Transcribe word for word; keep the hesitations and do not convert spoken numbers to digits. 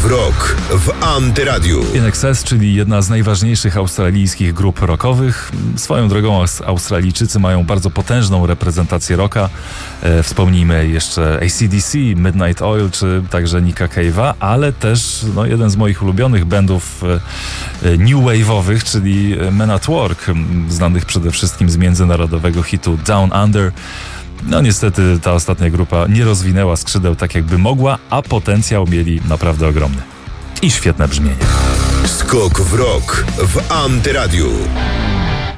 w rok w Antyradiu. In Excess, czyli jedna z najważniejszych australijskich grup rockowych. Swoją drogą Australijczycy mają bardzo potężną reprezentację rocka. E, wspomnijmy jeszcze A C D C, Midnight Oil, czy także Nicka Cave'a, ale też no, jeden z moich ulubionych bandów e, new wave'owych, czyli Men at Work, znanych przede wszystkim z międzynarodowego hitu Down Under. No niestety ta ostatnia grupa nie rozwinęła skrzydeł tak jakby mogła, a potencjał mieli naprawdę ogromny. I świetne brzmienie. Skok w rok w Antyradiu.